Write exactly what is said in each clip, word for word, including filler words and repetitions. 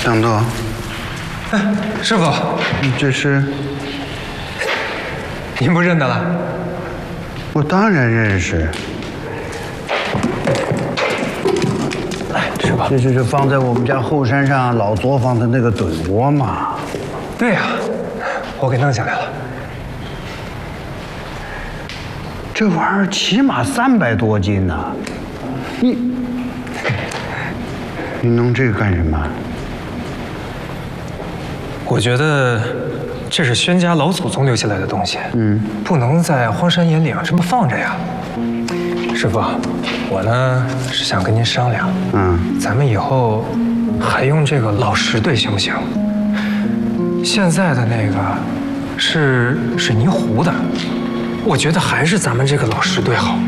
向导， 哎，师傅， 你这是？ 您不认得了？ 我当然认识。 哎，师傅， 这就是放在我们家后山上老作坊的那个碓窝嘛。 对呀、啊，我给弄下来了。 这玩意儿起码三百多斤呢、啊，你你弄这个干什么？ 我觉得这是宣家老祖宗留下来的东西， 嗯， 不能在荒山野岭这么放着呀。师傅，我呢是想跟您商量， 嗯， 咱们以后还用这个老石堆行不行？现在的那个是水泥糊的，我觉得还是咱们这个老石堆好。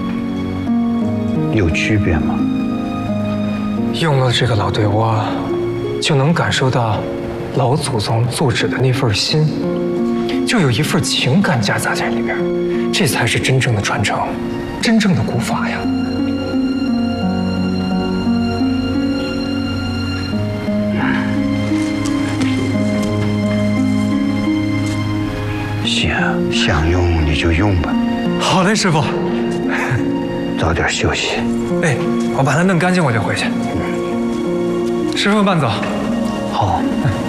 有区别吗？ 用了这个老堆窝，就能感受到老祖宗做纸的那份心，就有一份情感夹杂在里边，这才是真正的传承，真正的古法呀。 行，想用你就用吧。 好嘞，师傅。 早点休息。 哎，我把它弄干净，我就回去。嗯、师傅慢走。 好。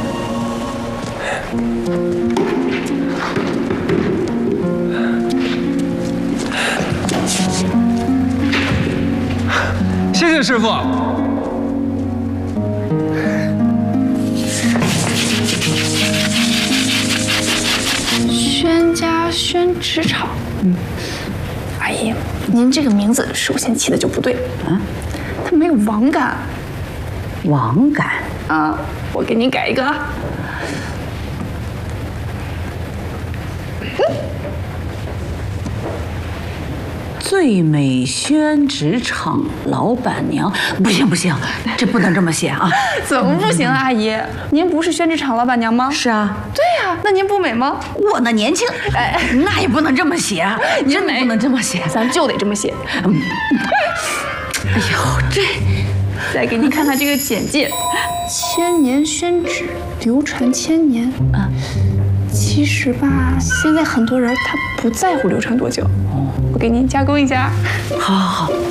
谢谢师傅。 宣家宣纸厂，嗯，阿姨，您这个名字首先起的就不对啊，它没有王感。 王感啊，我给您改一个啊。 最美宣纸厂老板娘，不行不行，这不能这么写啊！ 怎么不行啊，阿姨？您不是宣纸厂老板娘吗？ 是啊。 对呀、啊，那您不美吗？ 我那年轻，哎，那也不能这么写啊！真的不能这么写， 咱就得这么写。 嗯。哎呦，这， 再给您看看这个简介：千年宣纸，流传千年啊。其实吧，现在很多人他不在乎流传多久。我给您加工一下。 好，好，好。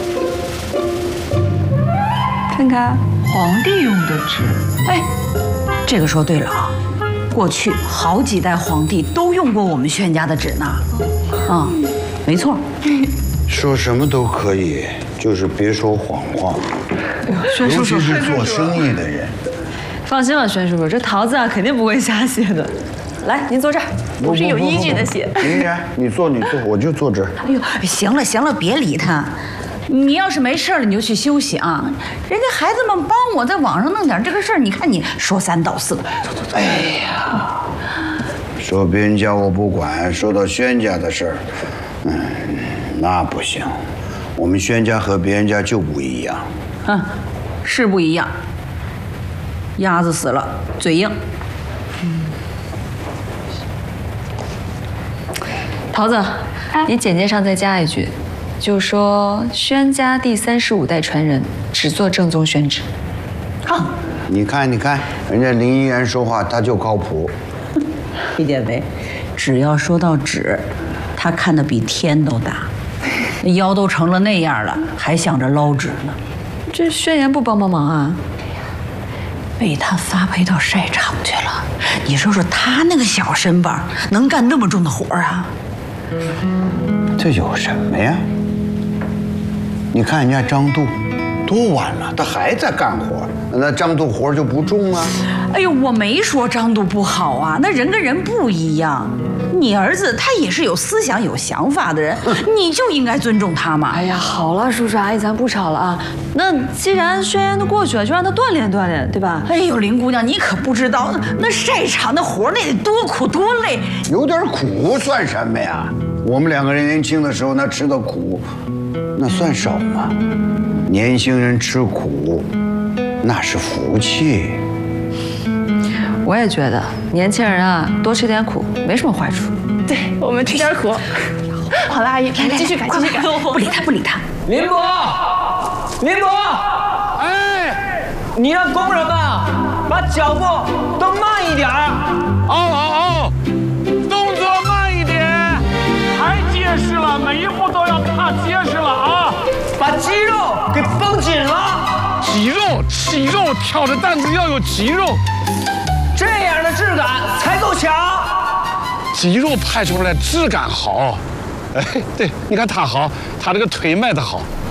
看看， 皇帝用的纸。哎，这个说对了啊，过去好几代皇帝都用过我们宣家的纸呢。啊，没错。 说什么都可以，就是别说谎话。 宣叔叔， 尤其是做生意的人。 放心吧，宣叔叔，这桃子啊肯定不会瞎写的。来，您坐这儿， 我是有依据的写。 林然，你坐你坐，我就坐这儿。 哎呦，行了行了，别理他。你要是没事了，你就去休息啊。人家孩子们帮我在网上弄点这个事儿，你看你说三道四。 哎呀，说别人家我不管，说到宣家的事儿，嗯，那不行。我们宣家和别人家就不一样。 嗯，是不一样。鸭子死了，嘴硬。 嗯。桃子，你简介上再加一句，就说宣家第三十五代传人，只做正宗宣纸。 好， 你看，你看，人家林依然说话他就靠谱。 李建飞，只要说到纸，他看得比天都大，腰都成了那样了，还想着捞纸呢。 这宣言不帮帮忙啊？ 被他发配到晒场去了。你说说他那个小身板，能干那么重的活啊？ 这有什么呀？你看人家张度，多晚了，他还在干活，那张度活就不重啊？ 哎呦，我没说张度不好啊，那人跟人不一样。你儿子他也是有思想、有想法的人，你就应该尊重他嘛。 哎呀，好了，叔叔阿姨，咱不吵了啊。那既然宣言都过去了，就让他锻炼锻炼，对吧？ 哎呦，林姑娘，你可不知道，那晒场的活那得多苦多累。 有点苦算什么呀？我们两个人年轻的时候那吃的苦，那算少吗？年轻人吃苦，那是福气。 我也觉得年轻人啊，多吃点苦没什么坏处。 对，我们吃点苦。好了，阿姨，来继续改，继续改。 不理他，不理他。 林伯，林伯， 哎， 你让工人们啊，把脚步都慢一点儿。 哦哦哦，动作慢一点，太结实了，每一步都要太结实了啊！ 把肌肉给绷紧了。 肌肉，肌肉，挑着担子要有肌肉， 这样的质感才够强。 肌肉拍出来质感好。哎，对，你看他好，他这个腿迈的好。